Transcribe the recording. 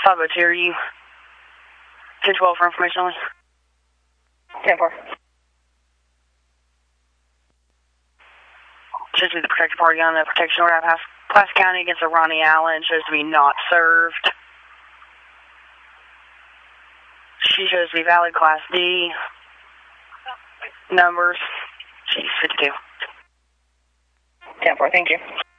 502, are you 1012 for information only? 10-4. Shows to be the protected party on the protection order out of Placer County against a Ronnie Allen. Shows to be not served. She shows to be valid Class D. Numbers. She's 52. 10-4, thank you.